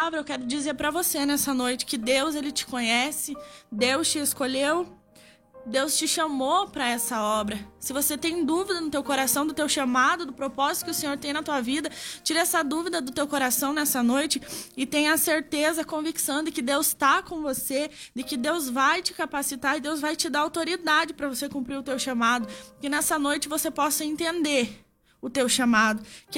palavra, eu quero dizer para você nessa noite que Deus, ele te conhece, Deus te escolheu, Deus te chamou para essa obra. Se você tem dúvida no teu coração do teu chamado, do propósito que o Senhor tem na tua vida, tira essa dúvida do teu coração nessa noite e tenha a certeza, a convicção de que Deus está com você, de que Deus vai te capacitar e Deus vai te dar autoridade para você cumprir o teu chamado. Que nessa noite você possa entender o teu chamado, que